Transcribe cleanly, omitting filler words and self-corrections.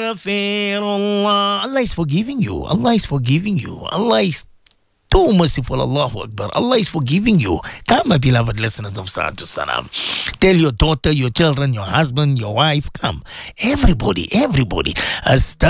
Astaghfirullah. Allah is forgiving you. Allah is forgiving you. Allah is too merciful. Allahu Akbar. Allah is forgiving you. Come, my beloved listeners of Sa'atu Salam. Tell your daughter, your children, your husband, your wife. Come. Everybody.